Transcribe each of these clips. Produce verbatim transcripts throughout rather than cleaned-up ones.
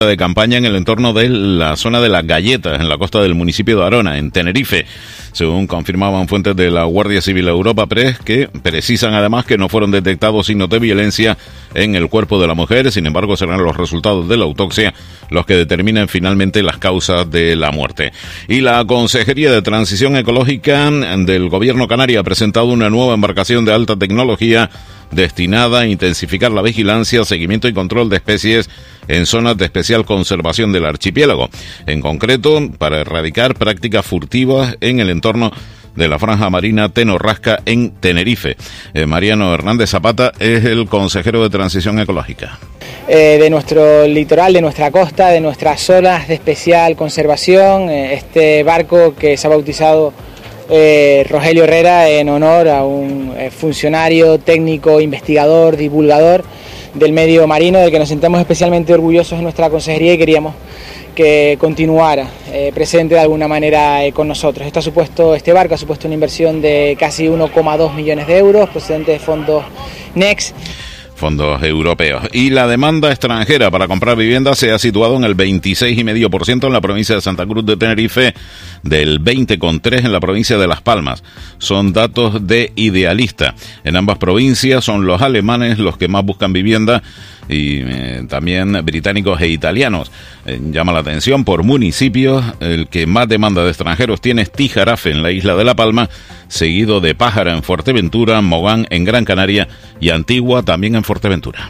de campaña en el entorno de la zona de Las Galletas, en la costa del municipio de Arona, en Tenerife, según confirmaban fuentes de la Guardia Civil Europa Press, que precisan además que no fueron detectados signos de violencia en el cuerpo de la mujer. Sin embargo, serán los resultados de la autopsia los que determinen finalmente las causas de la muerte. Y la Consejería de Transición Ecológica del Gobierno canario ha presentado una nueva embarcación de alta tecnología destinada a intensificar la vigilancia, seguimiento y control de especies en zonas de especial conservación del archipiélago. En concreto, para erradicar prácticas furtivas en el entorno de la franja marina Tenorrasca en Tenerife. Eh, Mariano Hernández Zapata es el consejero de Transición Ecológica. Eh, de nuestro litoral, de nuestra costa, de nuestras zonas de especial conservación, eh, este barco que se ha bautizado Eh, Rogelio Herrera en honor a un eh, funcionario técnico, investigador, divulgador del medio marino, del que nos sentimos especialmente orgullosos en nuestra consejería y queríamos que continuara eh, presente de alguna manera eh, con nosotros. Esto ha supuesto, este barco ha supuesto una inversión de casi uno coma dos millones de euros procedente de fondos Next. Fondos europeos. Y la demanda extranjera para comprar viviendas se ha situado en el veintiséis coma cinco por ciento en la provincia de Santa Cruz de Tenerife, del veinte coma tres por ciento en la provincia de Las Palmas. Son datos de Idealista. En ambas provincias son los alemanes los que más buscan vivienda y eh, también británicos e italianos. Eh, llama la atención por municipios, el que más demanda de extranjeros tiene es Tijarafe en la isla de La Palma, seguido de Pájara en Fuerteventura, Mogán en Gran Canaria y Antigua también en Fuerteventura.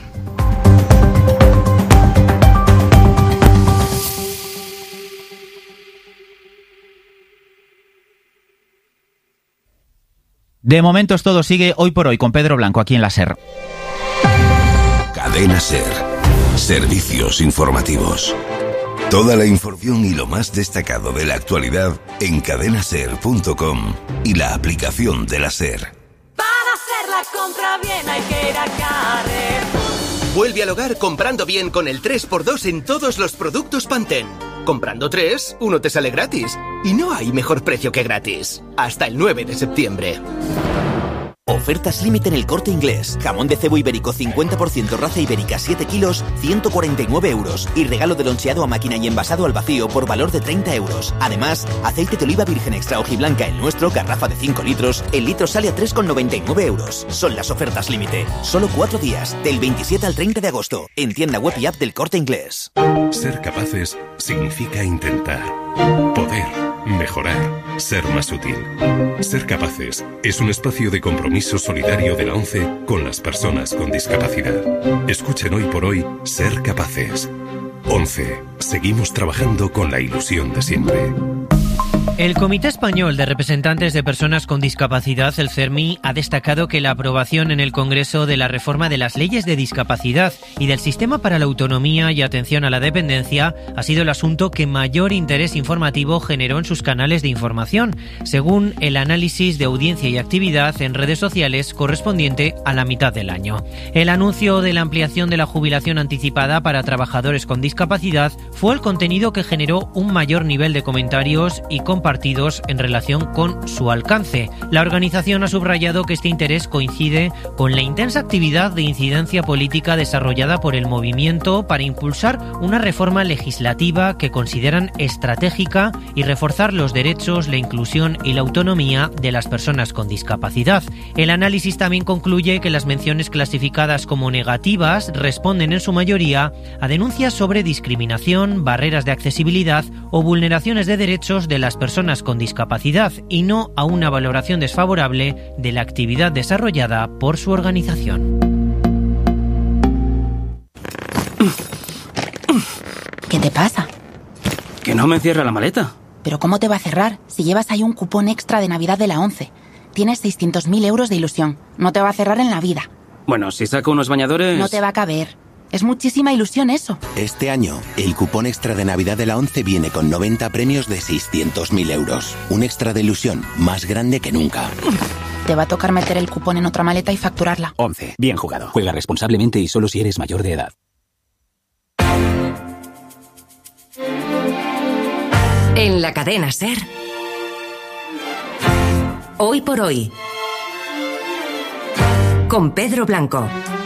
De momentos todo sigue hoy por hoy con Pedro Blanco aquí en la SER. Cadena SER. Servicios informativos. Toda la información y lo más destacado de la actualidad en cadena ser punto com y la aplicación de la SER. Para hacer la compra bien hay que ir a Carrefour. Vuelve al hogar comprando bien con el tres por dos en todos los productos Pantene. Comprando tres, uno te sale gratis. Y no hay mejor precio que gratis. Hasta el nueve de septiembre. Ofertas límite en El Corte Inglés. Jamón de cebo ibérico cincuenta por ciento raza ibérica siete kilos, ciento cuarenta y nueve euros. Y regalo de loncheado a máquina y envasado al vacío por valor de treinta euros. Además, aceite de oliva virgen extra hojiblanca el nuestro, garrafa de cinco litros. El litro sale a tres con noventa y nueve euros. Son las ofertas límite. Solo cuatro días, del veintisiete al treinta de agosto. En tienda web y app del Corte Inglés. Ser capaces significa intentar, poder, mejorar, ser más útil. Ser capaces es un espacio de compromiso solidario de la ONCE con las personas con discapacidad. Escuchen hoy por hoy Ser Capaces. ONCE. Seguimos trabajando con la ilusión de siempre. El Comité Español de Representantes de Personas con Discapacidad, el CERMI, ha destacado que la aprobación en el Congreso de la reforma de las leyes de discapacidad y del Sistema para la Autonomía y Atención a la Dependencia ha sido el asunto que mayor interés informativo generó en sus canales de información, según el análisis de audiencia y actividad en redes sociales correspondiente a la mitad del año. El anuncio de la ampliación de la jubilación anticipada para trabajadores con discapacidad fue el contenido que generó un mayor nivel de comentarios y compartidos en relación con su alcance. La organización ha subrayado que este interés coincide con la intensa actividad de incidencia política desarrollada por el movimiento para impulsar una reforma legislativa que consideran estratégica y reforzar los derechos, la inclusión y la autonomía de las personas con discapacidad. El análisis también concluye que las menciones clasificadas como negativas responden en su mayoría a denuncias sobre discriminación, barreras de accesibilidad o vulneraciones de derechos de las personas con discapacidad y no a una valoración desfavorable de la actividad desarrollada por su organización. ¿Qué te pasa? Que no me cierra la maleta. ¿Pero cómo te va a cerrar si llevas ahí un cupón extra de Navidad de la ONCE? Tienes seiscientos mil euros de ilusión. No te va a cerrar en la vida. Bueno, si saco unos bañadores... No te va a caber. Es muchísima ilusión eso. Este año, el cupón extra de Navidad de la ONCE viene con noventa premios de seiscientos mil euros. Un extra de ilusión más grande que nunca. Te va a tocar meter el cupón en otra maleta y facturarla. ONCE. Bien jugado. Juega responsablemente y solo si eres mayor de edad. En la cadena SER. Hoy por hoy. Con Pedro Blanco.